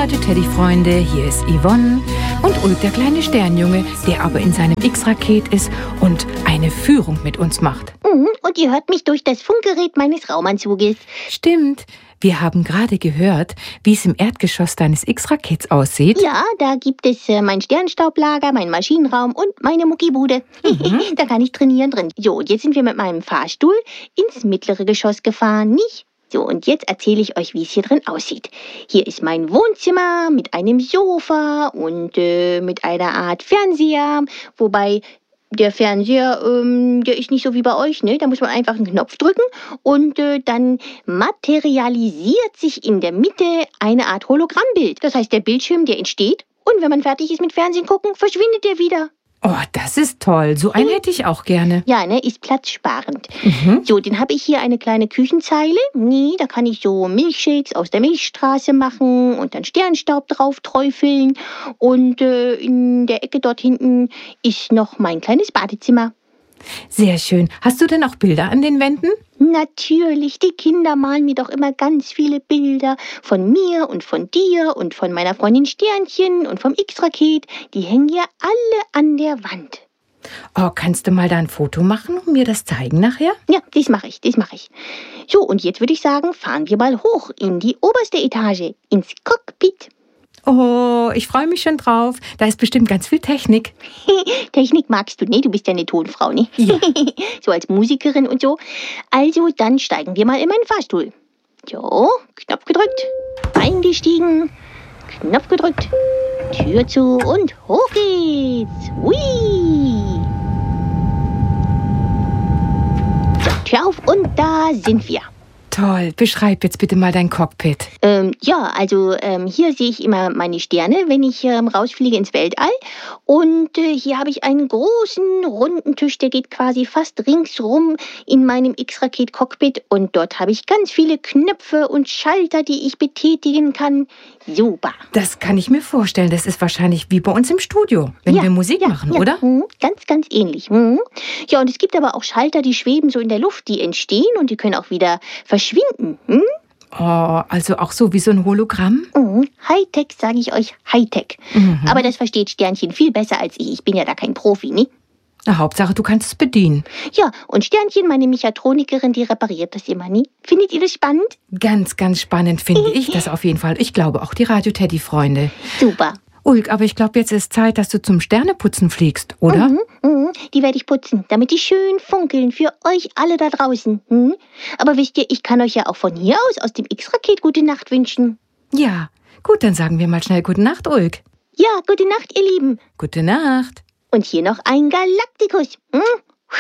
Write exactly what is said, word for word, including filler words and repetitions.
Radio Teddy-Freunde, hier ist Yvonne und Ulk, der kleine Sternjunge, der aber in seinem X-Raket ist und eine Führung mit uns macht. Mhm, und ihr hört mich durch das Funkgerät meines Raumanzuges. Stimmt. Wir haben gerade gehört, wie es im Erdgeschoss deines X-Rakets aussieht. Ja, da gibt es äh, mein Sternstaublager, meinen Maschinenraum und meine Muckibude. Mhm. Da kann ich trainieren drin. So, und jetzt sind wir mit meinem Fahrstuhl ins mittlere Geschoss gefahren, nicht? So, und jetzt erzähle ich euch, wie es hier drin aussieht. Hier ist mein Wohnzimmer mit einem Sofa und äh, mit einer Art Fernseher, wobei der Fernseher, ähm, der ist nicht so wie bei euch, ne? Da muss man einfach einen Knopf drücken und äh, dann materialisiert sich in der Mitte eine Art Hologrammbild. Das heißt, der Bildschirm, der entsteht und wenn man fertig ist mit Fernsehen gucken, verschwindet der wieder. Oh, das ist toll. So einen hätte ich auch gerne. Ja, ne, ist platzsparend. Mhm. So, dann habe ich hier eine kleine Küchenzeile. Nee, da kann ich so Milchshakes aus der Milchstraße machen und dann Sternstaub drauf träufeln. Und äh, in der Ecke dort hinten ist noch mein kleines Badezimmer. Sehr schön. Hast du denn auch Bilder an den Wänden? Natürlich, die Kinder malen mir doch immer ganz viele Bilder von mir und von dir und von meiner Freundin Sternchen und vom X-Raket. Die hängen ja alle an der Wand. Oh, kannst du mal da ein Foto machen und mir das zeigen nachher? Ja, das mache ich, das mache ich. So, und jetzt würde ich sagen, fahren wir mal hoch in die oberste Etage, ins Cockpit. Oh, ich freue mich schon drauf. Da ist bestimmt ganz viel Technik. Technik magst du, ne? Du bist ja eine Tonfrau, ne? Ja. So als Musikerin und so. Also, dann steigen wir mal in meinen Fahrstuhl. So, Knopf gedrückt, eingestiegen, Knopf gedrückt, Tür zu und hoch geht's. Hui! So, Tür auf und da sind wir. Toll. Beschreib jetzt bitte mal dein Cockpit. Ähm, ja, also ähm, hier sehe ich immer meine Sterne, wenn ich ähm, rausfliege ins Weltall. Und äh, hier habe ich einen großen, runden Tisch, der geht quasi fast ringsrum in meinem X-Raket-Cockpit. Und dort habe ich ganz viele Knöpfe und Schalter, die ich betätigen kann. Super. Das kann ich mir vorstellen. Das ist wahrscheinlich wie bei uns im Studio, wenn Ja, wir Musik ja, machen, ja. oder? Mhm, ganz, ganz ähnlich. Mhm. Ja, und es gibt aber auch Schalter, die schweben so in der Luft, die entstehen und die können auch wieder verschwinden. Hm? Oh, also auch so wie so ein Hologramm? Mhm. Hightech, sage ich euch, Hightech. Mhm. Aber das versteht Sternchen viel besser als ich. Ich bin ja da kein Profi, ne? Na, Hauptsache, du kannst es bedienen. Ja, und Sternchen, meine Mechatronikerin, die repariert das immer, nie. Findet ihr das spannend? Ganz, ganz spannend finde ich das auf jeden Fall. Ich glaube auch die Radio-Teddy-Freunde. Super. Ulk, aber ich glaube, jetzt ist Zeit, dass du zum Sterneputzen fliegst, oder? Mhm, mhm. Die werde ich putzen, damit die schön funkeln für euch alle da draußen. Hm? Aber wisst ihr, ich kann euch ja auch von hier aus, aus dem X-Raket, gute Nacht wünschen. Ja. Gut, dann sagen wir mal schnell gute Nacht, Ulk. Ja, gute Nacht, ihr Lieben. Gute Nacht. Und hier noch ein Galaktikus. Hm?